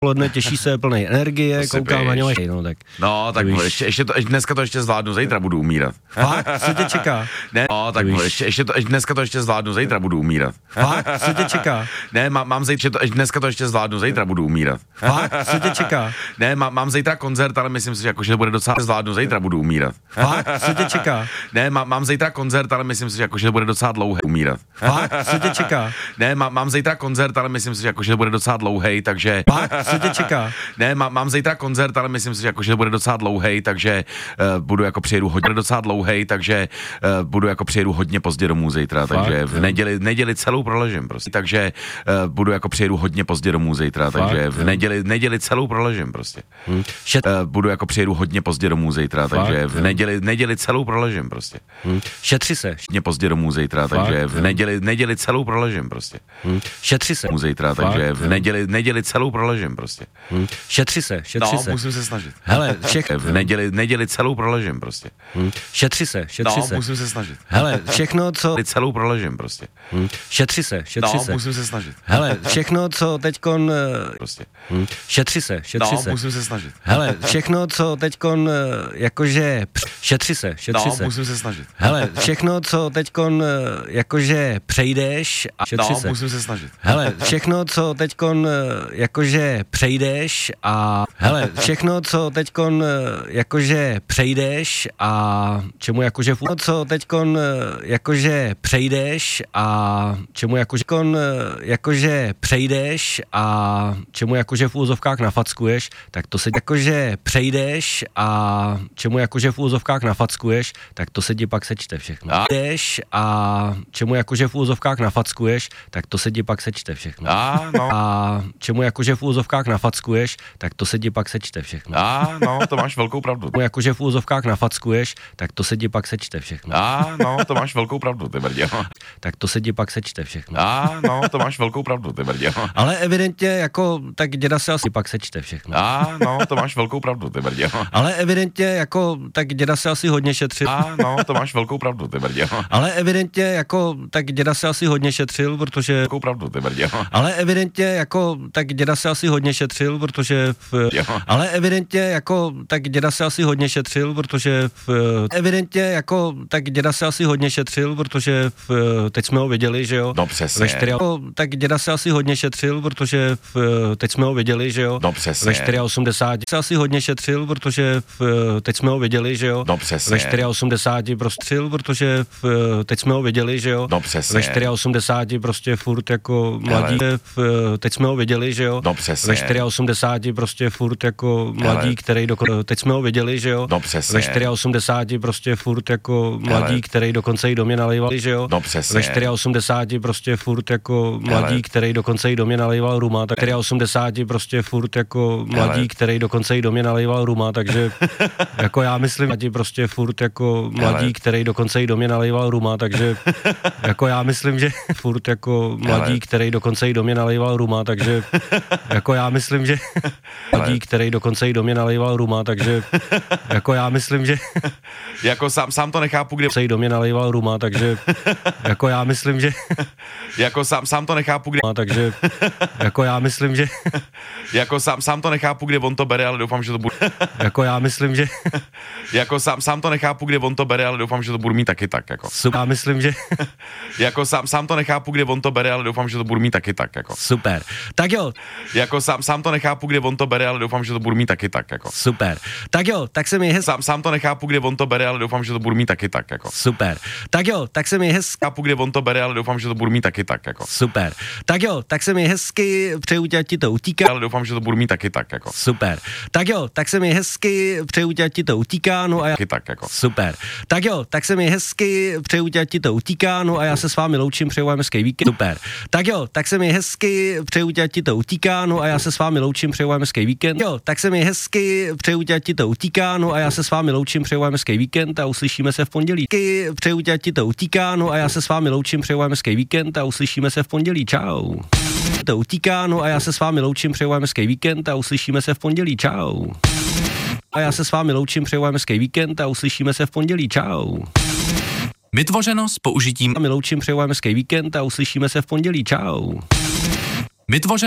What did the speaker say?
Poledne těší se plnej energie, koukám na něj, no tak. No, tak ještě to, dneska to ještě zvládnu, zítra budu umírat. Fakt? Co tě čeká? Ne, no, tak dneska to ještě zvládnu, zítra budu umírat. Fakt? Co tě čeká? Ne, mám dneska to ještě zvládnu, zítra budu umírat. Fakt? Co tě čeká? Ne, mám zítra koncert, ale myslím si, že jako, že bude docela zvládnu, zítra budu umírat. Fakt? Co tě čeká? Ne, mám zítra koncert, ale myslím si, že jako, že bude docela dlouhý umírat. Fakt? Co tě čeká? Ne, mám zítra koncert, ale myslím si, že jako, že bude docela dlouhý, takže. Fakt? Co tě čeká? Ne, mám zítra koncert, ale myslím si, že jako, že bude docela dlouhý, takže budu jako přijedu hodně docela dlouhý, takže budu jako přijedu hodně pozdě domů zítra, takže v neděli celou proležím prostě. Takže budu jako přijedu hodně pozdě domů zítra, takže v neděli celou proležím prostě. Budu jako přijedu hodně pozdě domů zítra, takže v neděli celou proležím prostě. Šetři se. Hodně pozdě domů zítra, takže v neděli celou proležím prostě. Šetři se. Zítra, takže v neděli celou proležím prostě. Šetři se. Musím se snažit. Hele, v neděli celou proležím prostě. Šetři se. Musím se snažit. Hele, všechno, co... Celou proležím prostě. Šetři se. Musím se snažit. Hele, všechno, co teďkon... Prostě. Šetři se. Musím se snažit. Hele, všechno, co teďkon, jakože... Šetři se. Musím se snažit. Hele, všechno, co teďkon, jakože přejdeš a šetři se. Musím se snažit. Hele, všechno, co teďkon, jakože přejdeš a... Hele, všechno, co teďkon, jakože přejdeš a... Čemu jakože... Co teďkon, jakože přejdeš a... Čemu jakože přejdeš a... Čemu jakože v úzovkách nafackuješ, tak to se jakože přejdeš a... Čemu jakože v úzovkách nafackuješ, tak to se ti pak sečte všechno. Přejdeš a... Čemu jakože v úzovkách nafackuješ, tak to se ti pak sečte všechno. A čemu jakože v úzovkách nafackuješ, tak to se ti pak sečte všechno. To máš velkou pravdu. Čemu jakože v úzovkách nafackuješ, tak to se ti pak sečte všechno. To máš velkou pravdu, ty brdě. Tak to se ti pak sečte všechno. To máš velkou pravdu, ty brdě. Ale evidentně jako, tak děda se asi pak sečte všechno. To máš velkou pravdu, ty brdě. Ale evidentně jako, tak děda se asi hodně šetřil. To máš velkou pravdu, ty brdě. Ale evidentně jako, tak děda se asi hodně šetřil, protože... Velkou pravdu, ty brdě. Ale evidentně jako, tak děda se asi hodně šetřil, protože... Ale evidentně jako, tak děda se asi hodně šetřil, protože... Evidentně jako, tak děda se asi hodně šetřil, protože teď jsme ho viděli, že jo? No přesně. Tak děda se asi hodně šetřil, protože teď jsme ho viděli, že jo? No přesně. Ve 84 se asi hodně šetřil, protože teď jsme ho viděli, že jo? No přesně. Ve 84 prostřil, protože teď jsme ho viděli, že jo? No přesně. Ve 84 prostě furt jako mladí, teď jsme ho viděli, že jo? No přesně. Ve 84 prostě furt jako mladí, který teď jsme ho viděli, že jo? No přesně. Ve 84 prostě furt jako mladí, který dokonce i do mě nalejval, že jo? No přesně. Ve 84 prostě furt jako mladí, který dokonce i do mě nalejval ruma, tak 84 prostě furt jako mladí, který dokonce i do mě nalejval ruma, takže jako já myslím, prostě furt jako mladí, který dokonce i do mě nalejval ruma, takže jako já myslím, že furt jako mladí, který dokonce i do mě nalejval ruma, takže jako já myslím, že mladí, který dokonce i do mě nalejval ruma, takže jako já myslím, že jako sám to nechápu, kde se i do mě nalejval ruma, takže jako já myslím, že jako sám to nechápu, kde takže jako já myslím, že jako sám to nechápu, kde on to bere, ale doufám, že to bude jako já myslím, že jako sám to nechápu, kde on to bere, ale doufám, že to budu mít taky tak jako. Super. Já myslím, že jako sám to nechápu, kde on to bere, ale doufám, že to budu mít taky tak jako. Super. Tak jo. Jako sám to nechápu, kde on to bere, ale doufám, že to budu mít taky tak jako. Super. Tak jo, tak se mi sám to nechápu, kde on to bere, ale doufám, že to budu mít taky tak jako. Super. Tak jo, tak se mi chápu, kde on to bere, ale doufám, že to budu mít taky tak jako. Super. Tak jo, tak se mi hezky přeju tě, ať ti to utíká. Ale doufám, že to budu mít taky tak jako. Super. Tak jo, tak se mi hezky přeju tě, ať ti to utíká, no a já... Taky tak jako. Super. Tak jo, tak se mi hezky přeju tě, ať ti to utíká, no a já se s vámi loučím, přeju vám hezký víkend. Super. Tak jo, tak se mi hezky přeju tě, ať ti to utíká, no a já se s vámi loučím, přeju vám hezký víkend. Jo, tak se mi hezky přeju tě, ať ti to utíká, no a já se s vámi loučím, přeju vám hezký víkend a uslyšíme se v pondělí. Přeju tě, ať ti to utíká, no a já se s vámi loučím, přeju vám hezký víkend a uslyšíme se v pondělí. Čau. To utíká, no a já se s vámi loučím, přeju vám hezký víkend a uslyšíme se v pondělí. Čau. A já se s vámi loučím, přeju vám hezký víkend a uslyšíme se v pondělí. Čau. Vytvořeno s použitím. A my loučím, přeju vám hezký víkend a uslyšíme se v pondělí. Čau. Vytvořeno